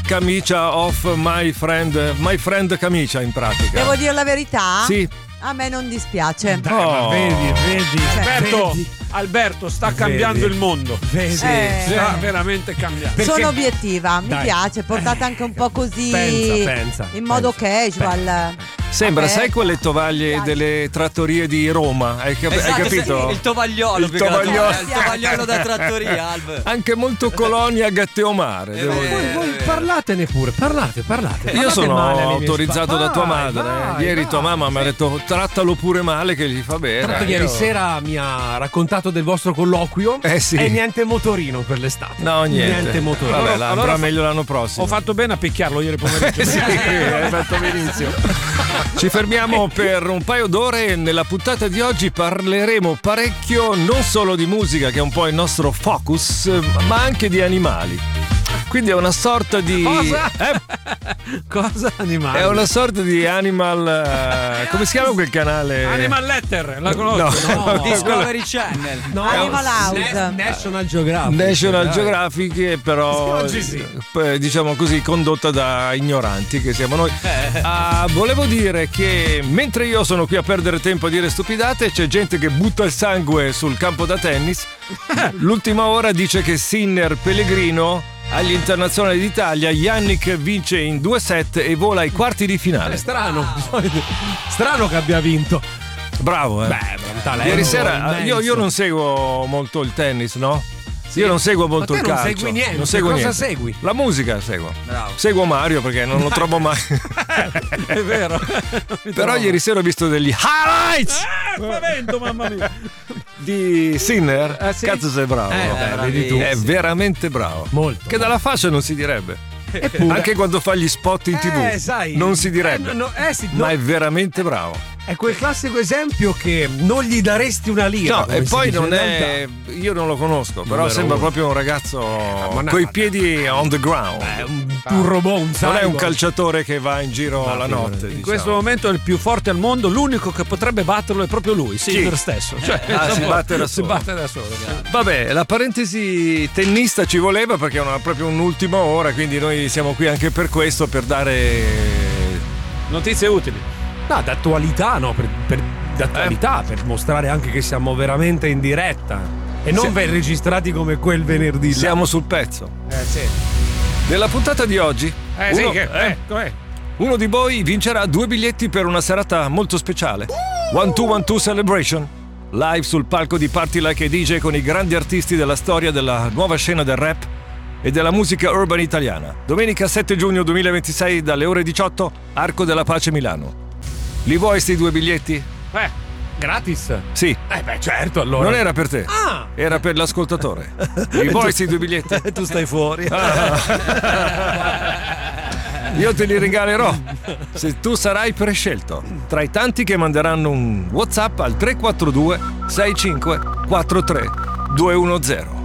camicia of my friend camicia in pratica. Devo dire la verità? Sì. A me non dispiace. Dai, vedi. Cioè, Alberto sta cambiando il mondo. Sta veramente cambiando. Perché sono obiettiva, mi piace, portate anche un po' così. Pensa. In modo casual. Sembra, sai quelle tovaglie delle trattorie di Roma? Hai capito? Sì, il tovagliolo. Il tovagliolo da trattoria, Alb. Anche molto Colonia Gatteomare. Voi parlatene pure, parlate. Io sono autorizzato da tua madre. Ieri tua mamma mi ha detto trattalo pure male che gli fa bene. Tra l'altro ieri sera mi ha raccontato del vostro colloquio. Sì. E niente motorino per l'estate. No, niente motorino. Vabbè, andrà meglio l'anno prossimo. Ho fatto bene a picchiarlo ieri pomeriggio. Sì, hai fatto benissimo. Ci fermiamo per un paio d'ore e nella puntata di oggi parleremo parecchio non solo di musica, che è un po' il nostro focus, ma anche di animali. Quindi è una sorta di... Cosa animale? È una sorta di animal... come si chiama quel canale? Animal Letter, la conosco? No. Discovery Channel. No, Animal House. National Geographic. National Geographic, però sì. Diciamo così, condotta da ignoranti che siamo noi. Volevo dire che mentre io sono qui a perdere tempo a dire stupidate, c'è gente che butta il sangue sul campo da tennis. L'ultima ora dice che Sinner Pellegrino agli internazionali d'Italia, Yannick vince in 2 set e vola ai quarti di finale. È strano che abbia vinto. Bravo, Beh, talento, ieri sera io non seguo molto il tennis, no? Sì. Io non seguo molto il calcio. Non segui niente. Non seguo Cosa niente. segui? La musica seguo. Bravo. Seguo Mario perché non lo trovo mai. È vero. Però ieri sera ho visto degli highlights. Spavento, mamma mia. Di Sinner. Sì. Cazzo sei bravo. Vedi tu. È veramente bravo. Molto. Che dalla faccia non si direbbe. Eppure. Anche quando fa gli spot in TV sai. non si direbbe. Ma è veramente bravo. È quel classico esempio che non gli daresti una lira. No, e poi non è. Io non lo conosco, però sembra proprio un ragazzo coi piedi on the ground. Un robot, non è un calciatore che va in giro la notte. In questo momento è il più forte al mondo, l'unico che potrebbe batterlo è proprio lui, Sinner stesso. Cioè, si batte da solo. Vabbè, la parentesi tennista ci voleva perché è proprio un'ultima ora, quindi noi siamo qui anche per questo, per dare notizie utili. No, d'attualità, no, d'attualità, per mostrare anche che siamo veramente in diretta e non ben registrati come quel venerdì. Siamo sul pezzo. Sì. Nella puntata di oggi uno di voi vincerà 2 biglietti per una serata molto speciale. 1212 Celebration, live sul palco di Party Like a DJ con i grandi artisti della storia della nuova scena del rap e della musica urban italiana. Domenica 7 giugno 2026 dalle ore 18, Arco della Pace Milano. Li vuoi sti 2 biglietti? Gratis? Sì. Certo, allora. Non era per te. Era per l'ascoltatore. Li vuoi sti 2 biglietti? Tu stai fuori. Io te li regalerò se tu sarai prescelto tra i tanti che manderanno un WhatsApp al 342 65 43 210.